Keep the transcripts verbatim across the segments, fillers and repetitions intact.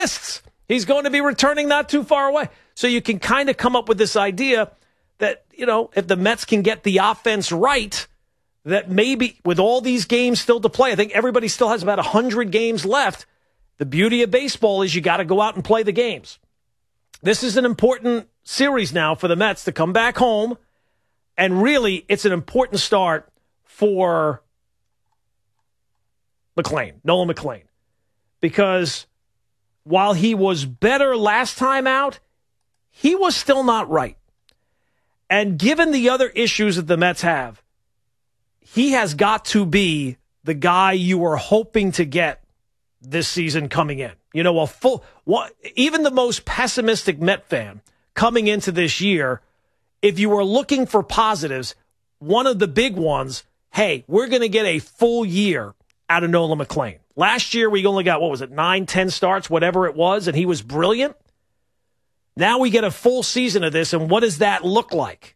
He's going to be returning not too far away. So you can kind of come up with this idea that, you know, if the Mets can get the offense right, that maybe with all these games still to play, I think everybody still has about one hundred games left. The beauty of baseball is you got to go out and play the games. This is an important series now for the Mets to come back home. And really, it's an important start for McLain, Nolan McLain. Because while he was better last time out, he was still not right. And given the other issues that the Mets have, he has got to be the guy you are hoping to get this season coming in. You know, a full, what, even the most pessimistic Met fan coming into this year, if you were looking for positives, one of the big ones, hey, we're going to get a full year out of Nolan McLain. Last year, we only got, what was it, nine, ten starts, whatever it was, and he was brilliant. Now we get a full season of this, and what does that look like?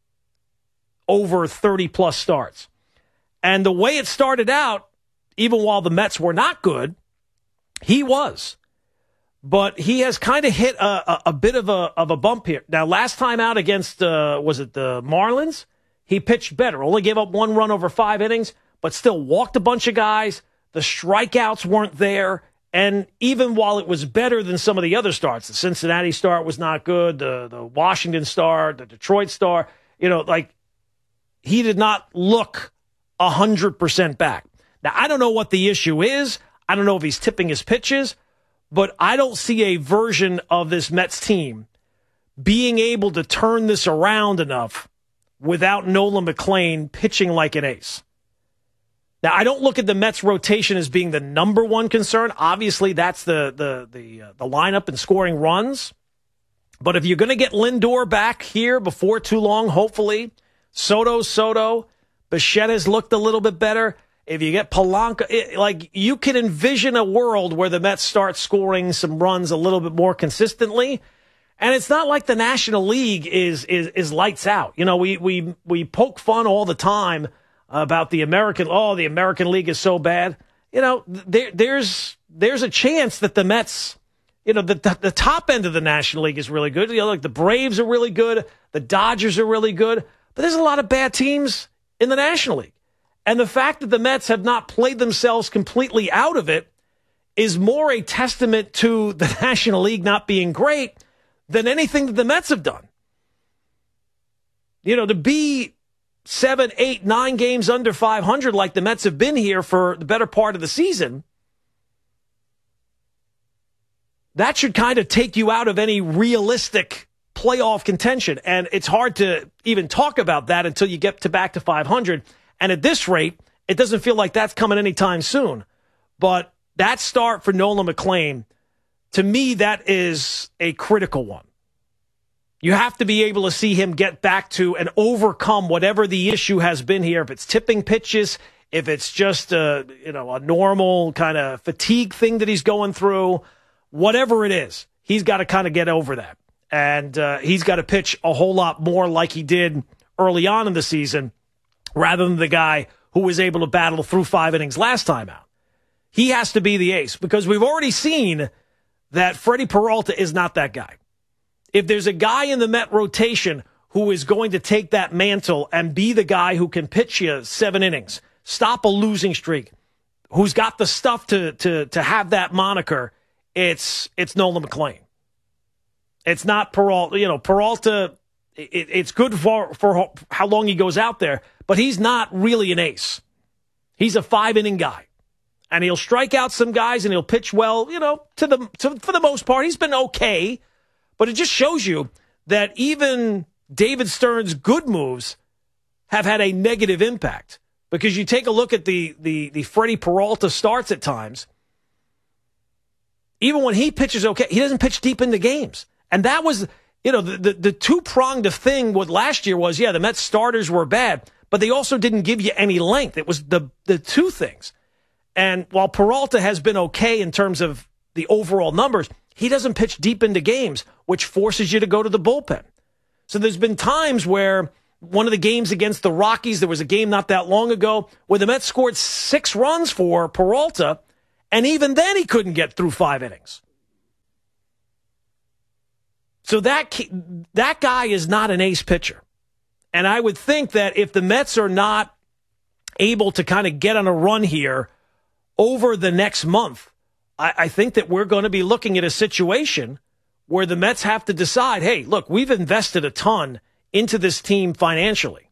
Over thirty-plus starts. And the way it started out, even while the Mets were not good, he was. But he has kind of hit a, a, a bit of a, of a bump here. Now, last time out against, uh, was it the Marlins? He pitched better. Only gave up one run over five innings, but still walked a bunch of guys. The strikeouts weren't there. And even while it was better than some of the other starts, the Cincinnati start was not good, the, the Washington start, the Detroit start, you know, like, he did not look one hundred percent back. Now, I don't know what the issue is. I don't know if he's tipping his pitches, but I don't see a version of this Mets team being able to turn this around enough without Nolan McLain pitching like an ace. Now, I don't look at the Mets rotation as being the number one concern. Obviously, that's the the the, uh, the lineup and scoring runs. But if you're going to get Lindor back here before too long, hopefully, Soto, Soto, Bichette has looked a little bit better. If you get Polanco, it, like you can envision a world where the Mets start scoring some runs a little bit more consistently. And it's not like the National League is is is lights out. You know, we we we poke fun all the time about the American, oh, the American League is so bad. You know, there, there's there's a chance that the Mets, you know, the, the the top end of the National League is really good. You know, like the Braves are really good, the Dodgers are really good, but there's a lot of bad teams in the National League. And the fact that the Mets have not played themselves completely out of it is more a testament to the National League not being great than anything that the Mets have done. You know, to be seven, eight, nine games under five hundred like the Mets have been here for the better part of the season, that should kind of take you out of any realistic playoff contention. And it's hard to even talk about that until you get to back to five hundred. And at this rate, it doesn't feel like that's coming anytime soon. But that start for Nolan McLain, to me, that is a critical one. You have to be able to see him get back to and overcome whatever the issue has been here. If it's tipping pitches, if it's just a, you know, a normal kind of fatigue thing that he's going through, whatever it is, he's got to kind of get over that. And uh, he's got to pitch a whole lot more like he did early on in the season, rather than the guy who was able to battle through five innings last time out. He has to be the ace because we've already seen that Freddie Peralta is not that guy. If there's a guy in the Met rotation who is going to take that mantle and be the guy who can pitch you seven innings, stop a losing streak, who's got the stuff to to to have that moniker, it's it's Nolan McLain. It's not Peralta. You know, Peralta, it, it's good for, for how long he goes out there, but he's not really an ace. He's a five-inning guy. And he'll strike out some guys and he'll pitch well, you know, to the to, for the most part. He's been okay. But it just shows you that even David Stern's good moves have had a negative impact. Because you take a look at the the the Freddie Peralta starts at times. Even when he pitches okay, he doesn't pitch deep into games. And that was, you know, the, the, the two-pronged thing with last year was, yeah, the Mets starters were bad, but they also didn't give you any length. It was the the two things. And while Peralta has been okay in terms of the overall numbers, he doesn't pitch deep into games, which forces you to go to the bullpen. So there's been times where one of the games against the Rockies, there was a game not that long ago where the Mets scored six runs for Peralta, and even then he couldn't get through five innings. So that that guy is not an ace pitcher. And I would think that if the Mets are not able to kind of get on a run here over the next month, I, I think that we're going to be looking at a situation where the Mets have to decide, hey, look, we've invested a ton into this team financially.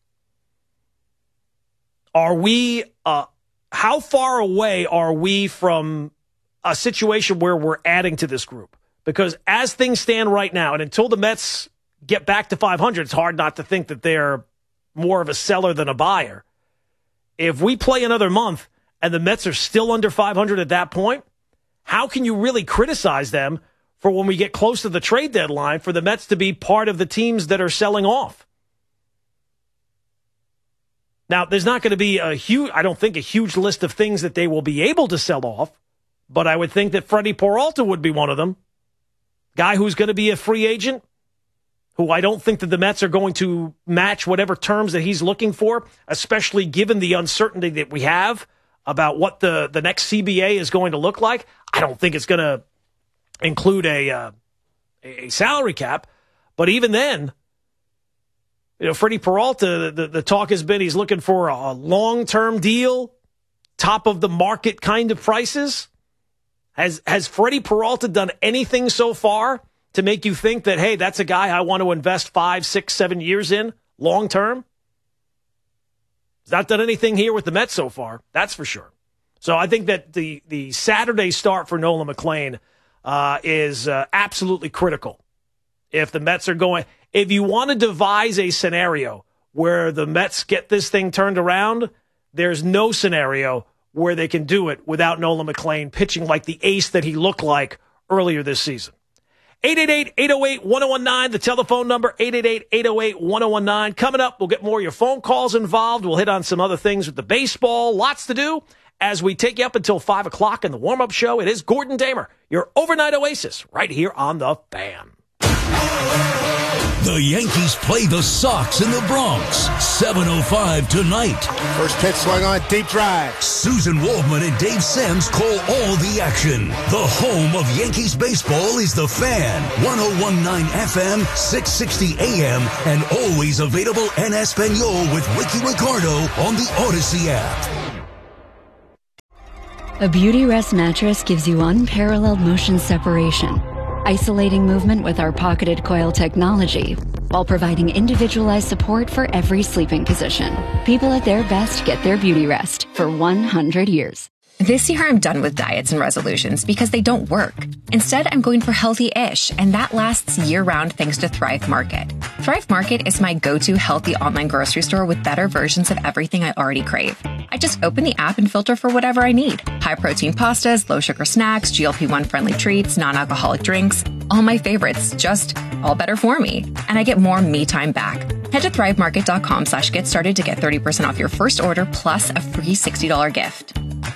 Are we, uh, how far away are we from a situation where we're adding to this group? Because as things stand right now, and until the Mets get back to five hundred, it's hard not to think that they're more of a seller than a buyer. If we play another month and the Mets are still under five hundred at that point, how can you really criticize them for when we get close to the trade deadline for the Mets to be part of the teams that are selling off? Now, there's not going to be a huge, I don't think, a huge list of things that they will be able to sell off, but I would think that Freddie Peralta would be one of them. Guy who's going to be a free agent, who I don't think that the Mets are going to match whatever terms that he's looking for, especially given the uncertainty that we have about what the, the next C B A is going to look like. I don't think it's going to include a, uh, a salary cap, but even then, you know, Freddie Peralta, the, the talk has been he's looking for a long-term deal, top of the market kind of prices. Has has Freddie Peralta done anything so far to make you think that, hey, that's a guy I want to invest five, six, seven years in long-term? He's not done anything here with the Mets so far, that's for sure. So I think that the, the Saturday start for Nolan McLean uh, is uh, absolutely critical. If the Mets are going, if you want to devise a scenario where the Mets get this thing turned around, there's no scenario where they can do it without Nolan McLean pitching like the ace that he looked like earlier this season. eight eight eight, eight oh eight, one oh one nine, the telephone number, eight eight eight, eight oh eight, one oh one nine. Coming up, we'll get more of your phone calls involved. We'll hit on some other things with the baseball. Lots to do as we take you up until five o'clock in the warm-up show. It is Gordon Damer, your overnight oasis, right here on The Fan. The Yankees play the Sox in the Bronx. seven oh five tonight. First pitch swung on, deep drive. Susan Waldman and Dave Sims call all the action. The home of Yankees baseball is The Fan. ten nineteen F M, six sixty A M, and always available en Espanol with Ricky Ricardo on the Odyssey app. A Beauty Rest mattress gives you unparalleled motion separation, isolating movement with our pocketed coil technology, while providing individualized support for every sleeping position. People at their best get their Beauty Rest for one hundred years. This year I'm done with diets and resolutions because they don't work. Instead, I'm going for healthy-ish, and that lasts year-round thanks to Thrive Market. Thrive Market is my go-to healthy online grocery store with better versions of everything I already crave. I just open the app and filter for whatever I need. High-protein pastas, low-sugar snacks, G L P one friendly treats, non-alcoholic drinks. All my favorites, just all better for me. And I get more me time back. Head to thrivemarket.com slash get started to get thirty percent off your first order plus a free sixty dollars gift.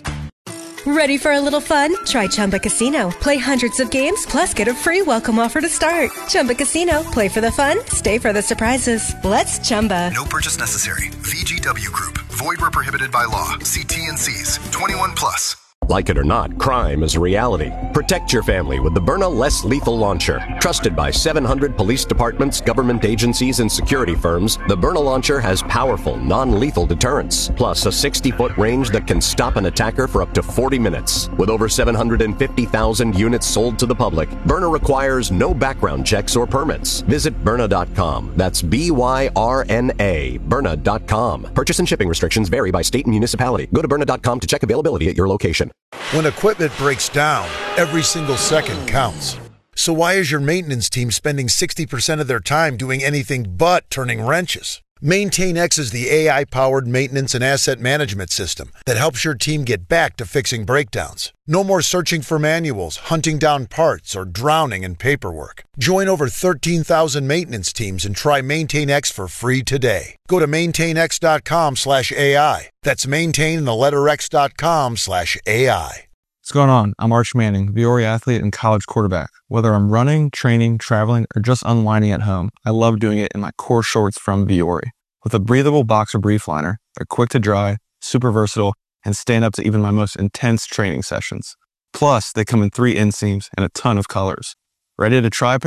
Ready for a little fun? Try Chumba Casino. Play hundreds of games, plus get a free welcome offer to start. Chumba Casino. Play for the fun, stay for the surprises. Let's Chumba. No purchase necessary. V G W Group. Void where prohibited by law. See T and C's. twenty-one plus. Like it or not, crime is a reality. Protect your family with the Byrna Less Lethal Launcher. Trusted by seven hundred police departments, government agencies, and security firms, the Byrna Launcher has powerful, non-lethal deterrence, plus a sixty-foot range that can stop an attacker for up to forty minutes. With over seven hundred fifty thousand units sold to the public, Byrna requires no background checks or permits. Visit Byrna dot com. That's B Y R N A, Byrna dot com. Purchase and shipping restrictions vary by state and municipality. Go to Byrna dot com to check availability at your location. When equipment breaks down, every single second counts. So why is your maintenance team spending sixty percent of their time doing anything but turning wrenches? MaintainX is the A I-powered maintenance and asset management system that helps your team get back to fixing breakdowns. No more searching for manuals, hunting down parts, or drowning in paperwork. Join over thirteen thousand maintenance teams and try MaintainX for free today. Go to maintainx.com slash AI. That's maintain the letter x.com slash AI. What's going on? I'm Arch Manning, Viore athlete and college quarterback. Whether I'm running, training, traveling, or just unwinding at home, I love doing it in my core shorts from Viore. With a breathable boxer brief liner, they're quick to dry, super versatile, and stand up to even my most intense training sessions. Plus, they come in three inseams and a ton of colors. Ready to try a pair?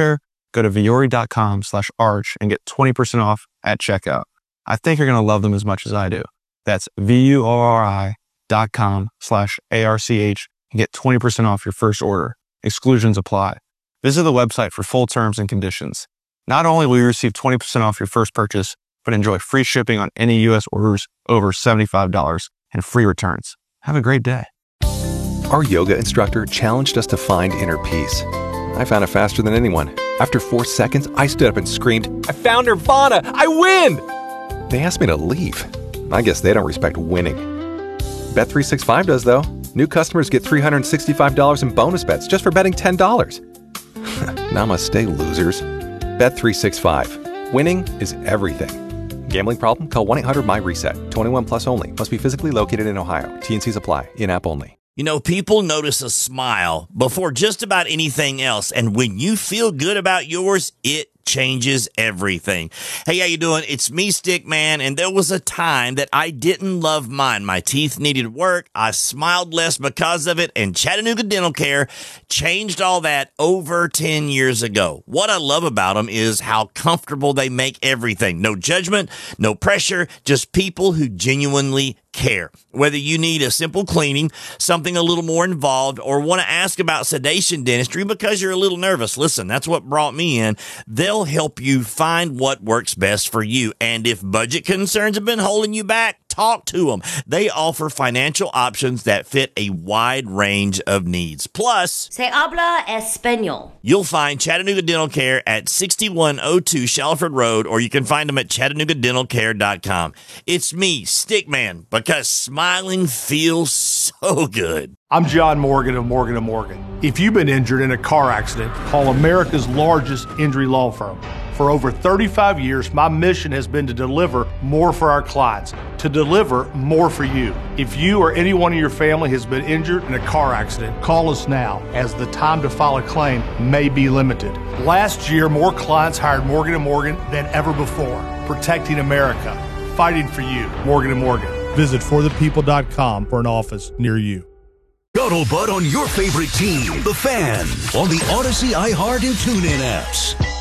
Go to Viore.com slash arch and get twenty percent off at checkout. I think you're going to love them as much as I do. That's V-U-O-R-I dot com slash A-R-C-H and get twenty percent off your first order. Exclusions apply. Visit the website for full terms and conditions. Not only will you receive twenty percent off your first purchase, but enjoy free shipping on any U S orders over seventy-five dollars and free returns. Have a great day. Our yoga instructor challenged us to find inner peace. I found it faster than anyone. After four seconds, I stood up and screamed, "I found Nirvana! I win!" They asked me to leave. I guess they don't respect winning. Bet three sixty-five does, though. New customers get three hundred sixty-five dollars in bonus bets just for betting ten dollars. Namaste, losers. Bet three sixty-five. Winning is everything. Gambling problem? Call one eight hundred M Y reset. twenty-one plus only. Must be physically located in Ohio. T and Cs apply. In-app only. You know, people notice a smile before just about anything else. And when you feel good about yours, it changes everything. Hey, how you doing? It's me, Stickman, and there was a time that I didn't love mine. My teeth needed work. I smiled less because of it, and Chattanooga Dental Care changed all that over ten years ago. What I love about them is how comfortable they make everything. No judgment, no pressure, just people who genuinely care. Whether you need a simple cleaning, something a little more involved, or want to ask about sedation dentistry because you're a little nervous, listen, that's what brought me in. They'll help you find what works best for you. And if budget concerns have been holding you back, talk to them. They offer financial options that fit a wide range of needs. Plus, Se habla español. You'll find Chattanooga Dental Care at sixty-one oh two Shalford Road, or you can find them at Chattanooga Dental Care dot com. It's me, Stickman, because smiling feels so good. I'm John Morgan of Morgan and Morgan. If you've been injured in a car accident, call America's largest injury law firm. For over thirty-five years, my mission has been to deliver more for our clients, to deliver more for you. If you or anyone in your family has been injured in a car accident, call us now, as the time to file a claim may be limited. Last year, more clients hired Morgan and Morgan than ever before, protecting America, fighting for you. Morgan and Morgan. Visit for the people dot com for an office near you. Scuttlebutt on your favorite team, the Fan, on the Odyssey, iHeart, and TuneIn apps.